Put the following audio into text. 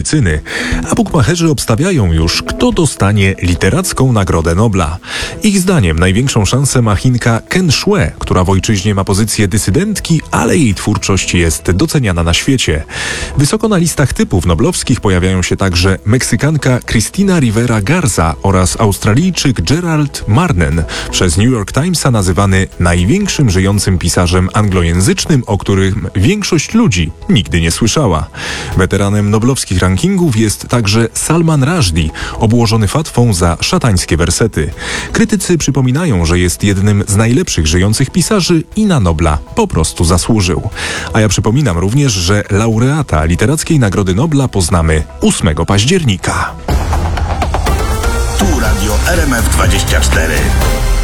medycyny, a bukmacherzy obstawiają już, kto dostanie literacką Nagrodę Nobla. Ich zdaniem największą szansę ma Chinka Ken Shue, która w ojczyźnie ma pozycję dysydentki, ale jej twórczość jest doceniana na świecie. Wysoko na listach typów noblowskich pojawiają się także Meksykanka Cristina Rivera Garza oraz Australijczyk Gerald Marnen, przez New York Timesa nazywany największym żyjącym pisarzem anglojęzycznym, o którym większość ludzi nigdy nie słyszała. Weteranem noblowskich rankingów jest także Salman Rushdie, obłożony fatwą za szatańskie wersety. Krytycy przypominają, że jest jednym z najlepszych żyjących pisarzy i na Nobla po prostu zasłużył. A ja przypominam również, że laureata Literackiej Nagrody Nobla poznamy 8 października. Tu Radio RMF24.